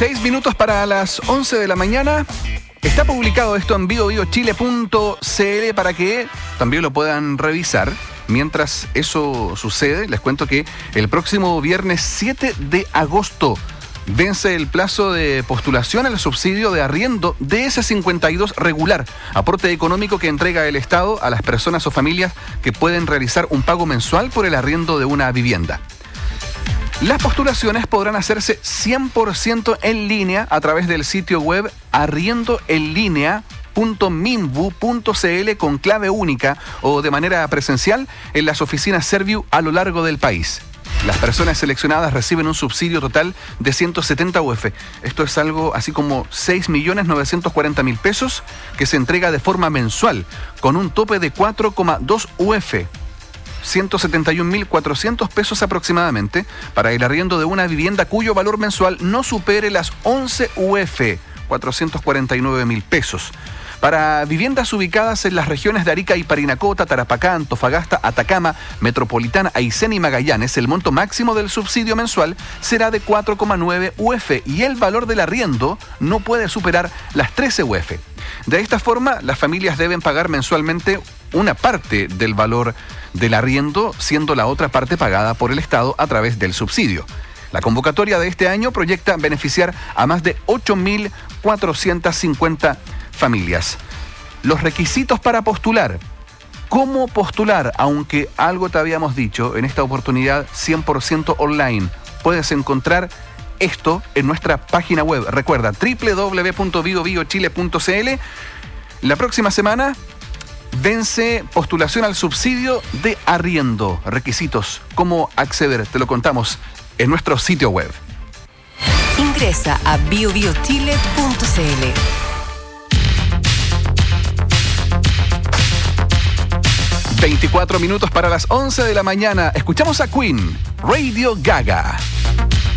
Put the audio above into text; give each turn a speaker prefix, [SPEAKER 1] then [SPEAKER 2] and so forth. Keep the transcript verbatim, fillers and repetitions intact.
[SPEAKER 1] veintiséis minutos para las once de la mañana. Está publicado esto en bio bio chile punto c l para que también lo puedan revisar. Mientras eso sucede, les cuento que el próximo viernes siete de agosto vence el plazo de postulación al subsidio de arriendo D S cincuenta y dos regular, aporte económico que entrega el Estado a las personas o familias que pueden realizar un pago mensual por el arriendo de una vivienda. Las postulaciones podrán hacerse cien por ciento en línea a través del sitio web arriendo en línea punto minbu punto c l con clave única o de manera presencial en las oficinas Serviu a lo largo del país. Las personas seleccionadas reciben un subsidio total de ciento setenta U F. Esto es algo así como seis millones novecientos cuarenta mil pesos que se entrega de forma mensual con un tope de cuatro coma dos U F. ciento setenta y un mil cuatrocientos pesos aproximadamente para el arriendo de una vivienda cuyo valor mensual no supere las once U F, cuatrocientos cuarenta y nueve mil pesos. Para viviendas ubicadas en las regiones de Arica y Parinacota, Tarapacá, Antofagasta, Atacama, Metropolitana, Aysén y Magallanes, el monto máximo del subsidio mensual será de cuatro coma nueve U F y el valor del arriendo no puede superar las trece U F. De esta forma, las familias deben pagar mensualmente una parte del valor del arriendo, siendo la otra parte pagada por el Estado a través del subsidio. La convocatoria de este año proyecta beneficiar a más de ocho mil cuatrocientas cincuenta familias. Los requisitos para postular. ¿Cómo postular? Aunque algo te habíamos dicho, en esta oportunidad cien por ciento online. Puedes encontrar esto en nuestra página web. Recuerda, doble u doble u doble u punto bio bio chile punto c l. La próxima semana vence postulación al subsidio de arriendo. Requisitos. ¿Cómo acceder? Te lo contamos en nuestro sitio web.
[SPEAKER 2] Ingresa a bio bio chile punto c l.
[SPEAKER 1] veinticuatro minutos para las once de la mañana. Escuchamos a Queen, Radio Gaga.